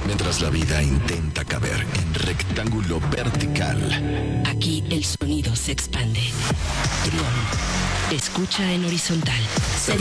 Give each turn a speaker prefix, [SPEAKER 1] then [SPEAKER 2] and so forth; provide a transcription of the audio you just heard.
[SPEAKER 1] Mientras la vida intenta caber en rectángulo vertical.
[SPEAKER 2] Aquí el sonido se expande. Trión. Escucha en horizontal.